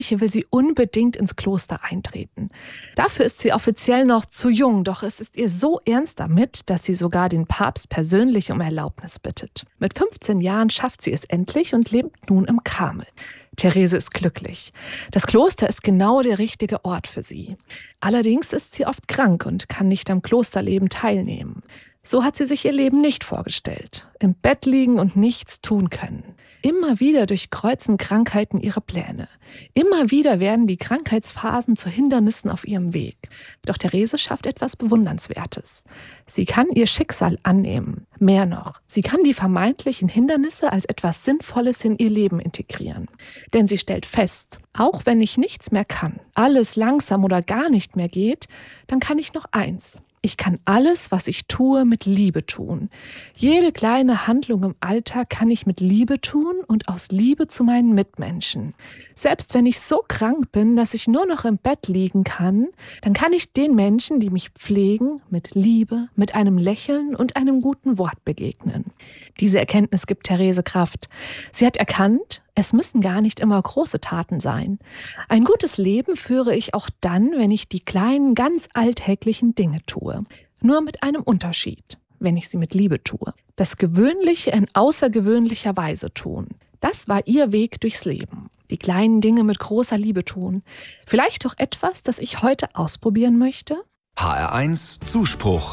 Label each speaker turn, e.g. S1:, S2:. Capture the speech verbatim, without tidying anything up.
S1: will sie unbedingt ins Kloster eintreten. Dafür ist sie offiziell noch zu jung, doch es ist ihr so ernst damit, dass sie sogar den Papst persönlich um Erlaubnis bittet. Mit fünfzehn Jahren schafft sie es endlich und lebt nun im Karmel. Therese ist glücklich. Das Kloster ist genau der richtige Ort für sie. Allerdings ist sie oft krank und kann nicht am Klosterleben teilnehmen. So hat sie sich ihr Leben nicht vorgestellt. Im Bett liegen und nichts tun können. Immer wieder durchkreuzen Krankheiten ihre Pläne. Immer wieder werden die Krankheitsphasen zu Hindernissen auf ihrem Weg. Doch Therese schafft etwas Bewundernswertes. Sie kann ihr Schicksal annehmen. Mehr noch, sie kann die vermeintlichen Hindernisse als etwas Sinnvolles in ihr Leben integrieren. Denn sie stellt fest, auch wenn ich nichts mehr kann, alles langsam oder gar nicht mehr geht, dann kann ich noch eins. Ich kann alles, was ich tue, mit Liebe tun. Jede kleine Handlung im Alltag kann ich mit Liebe tun und aus Liebe zu meinen Mitmenschen. Selbst wenn ich so krank bin, dass ich nur noch im Bett liegen kann, dann kann ich den Menschen, die mich pflegen, mit Liebe, mit einem Lächeln und einem guten Wort begegnen. Diese Erkenntnis gibt Therese Kraft. Sie hat erkannt, es müssen gar nicht immer große Taten sein. Ein gutes Leben führe ich auch dann, wenn ich die kleinen, ganz alltäglichen Dinge tue. Nur mit einem Unterschied, wenn ich sie mit Liebe tue. Das Gewöhnliche in außergewöhnlicher Weise tun. Das war ihr Weg durchs Leben. Die kleinen Dinge mit großer Liebe tun. Vielleicht auch etwas, das ich heute ausprobieren möchte?
S2: H R eins Zuspruch.